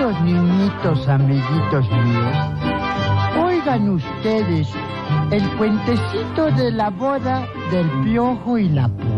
Queridos niñitos, amiguitos míos, oigan ustedes el cuentecito de la boda del Piojo y la Púa.